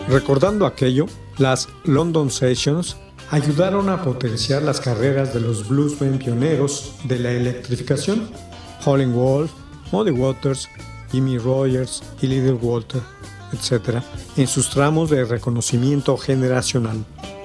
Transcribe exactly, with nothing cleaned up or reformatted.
Recordando aquello, las London Sessions ayudaron a potenciar las carreras de los bluesmen pioneros de la electrificación, Howlin' Wolf, Muddy Waters, Jimmy Rogers y Little Walter, etcétera, en sus tramos de reconocimiento generacional.